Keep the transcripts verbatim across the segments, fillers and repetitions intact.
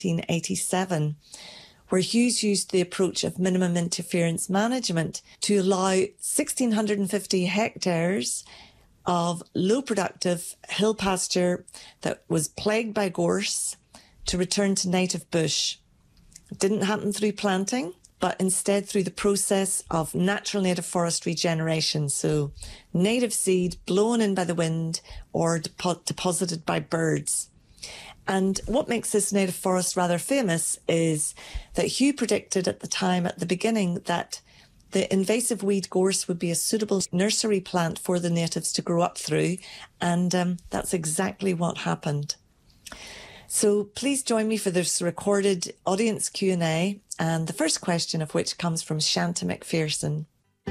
nineteen eighty-seven, where Hughes used the approach of minimum interference management to allow one thousand six hundred fifty hectares of low productive hill pasture that was plagued by gorse to return to native bush. It didn't happen through planting, but instead through the process of natural native forest regeneration. So native seed blown in by the wind or depo- deposited by birds. And what makes this native forest rather famous is that Hugh predicted at the time, at the beginning, that the invasive weed gorse would be a suitable nursery plant for the natives to grow up through. And um, that's exactly what happened. So please join me for this recorded audience Q and A, and the first question of which comes from Shanta McPherson.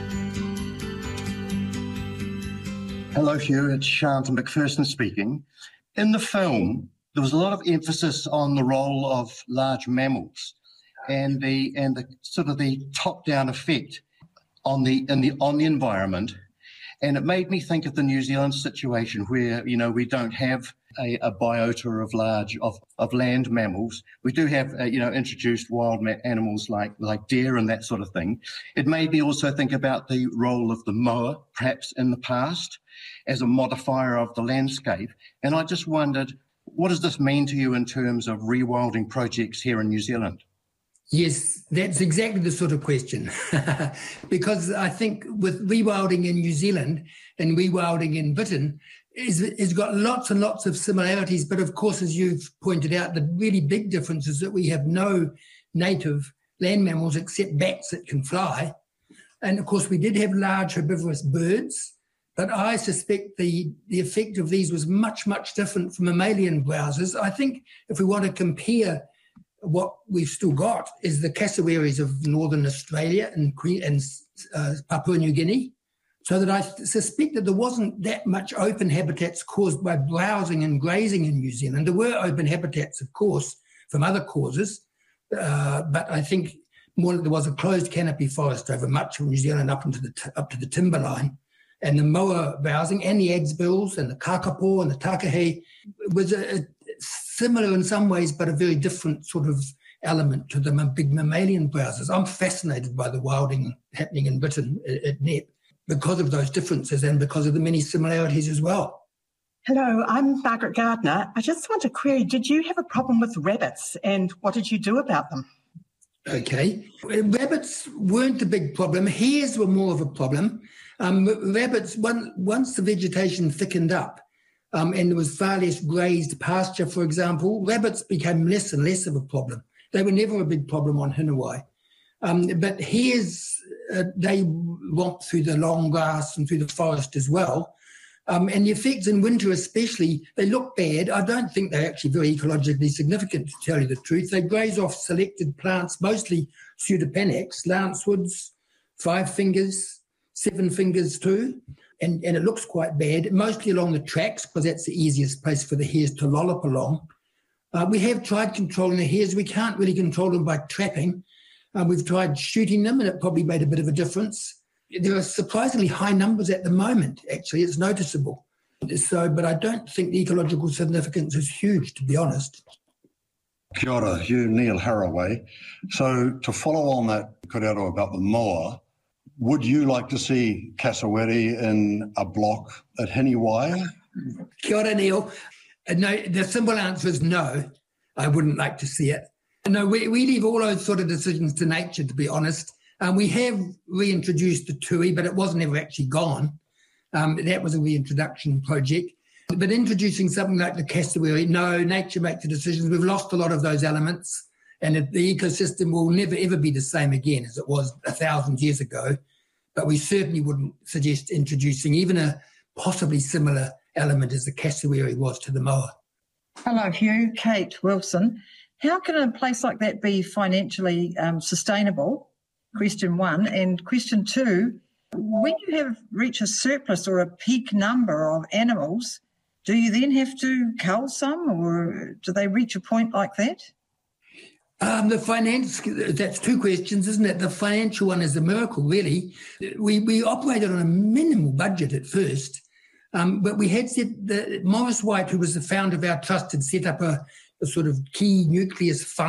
Hello, Hugh. It's Shanta McPherson speaking. In the film, there was a lot of emphasis on the role of large mammals and the and the sort of the top-down effect on the in the on the environment, and it made me think of the New Zealand situation where you know we don't have a, a biota of large of, of land mammals. We do have uh, you know introduced wild ma- animals like like deer and that sort of thing. It made me also think about the role of the moa, perhaps in the past, as a modifier of the landscape. And I just wondered, what does this mean to you in terms of rewilding projects here in New Zealand? Yes, that's exactly the sort of question. Because I think with rewilding in New Zealand and rewilding in Britain, is it's got lots and lots of similarities. But of course, as you've pointed out, the really big difference is that we have no native land mammals except bats that can fly. And of course, we did have large herbivorous birds. But I suspect the, the effect of these was much, much different from mammalian browsers. I think if we want to compare what we've still got is the cassowaries of Northern Australia and, and uh, Papua New Guinea, so that I suspect that there wasn't that much open habitats caused by browsing and grazing in New Zealand. There were open habitats, of course, from other causes, uh, but I think more there was a closed canopy forest over much of New Zealand up into the t- up to the timberline. And the moa browsing and the adzebills and the kakapo and the takahe was a, a similar in some ways, but a very different sort of element to the big mammalian browsers. I'm fascinated by the wilding happening in Britain at, at N E P because of those differences and because of the many similarities as well. Hello, I'm Margaret Gardner. I just want to query, did you have a problem with rabbits and what did you do about them? Okay. Rabbits weren't a big problem. Hares were more of a problem. Um, rabbits, one, once the vegetation thickened up um, and there was far less grazed pasture, for example, rabbits became less and less of a problem. They were never a big problem on Hinawai. Um, but hares, uh, they romp through the long grass and through the forest as well. Um, and the effects in winter especially, they look bad. I don't think they're actually very ecologically significant, to tell you the truth. They graze off selected plants, mostly Pseudopanax, lancewoods, five fingers, seven fingers too, and, and it looks quite bad, mostly along the tracks because that's the easiest place for the hares to lollop along. Uh, we have tried controlling the hares. We can't really control them by trapping. Uh, we've tried shooting them and it probably made a bit of a difference. There are surprisingly high numbers at the moment, actually. It's noticeable. So, but I don't think the ecological significance is huge, to be honest. Kia ora, Hugh, Neil Haraway. So to follow on that, Korero, about the moa, would you like to see cassowary in a block at Hinawai? Kia ora, Neil. Uh, no, the simple answer is no. I wouldn't like to see it. No, we, we leave all those sort of decisions to nature, to be honest. Um, we have reintroduced the tui, but it wasn't ever actually gone. Um, that was a reintroduction project. But introducing something like the cassowary, no, nature makes the decisions. We've lost a lot of those elements, and the ecosystem will never, ever be the same again as it was a thousand years ago. But we certainly wouldn't suggest introducing even a possibly similar element as the cassowary was to the moa. Hello, Hugh. Kate Wilson. How can a place like that be financially um, sustainable? Question one. And question two, when you have reached a surplus or a peak number of animals, do you then have to cull some, or do they reach a point like that? Um, the finance, that's two questions, isn't it? The financial one is a miracle, really. We we operated on a minimal budget at first, um, but we had set, the, Morris White, who was the founder of our trust, had set up a a sort of key nucleus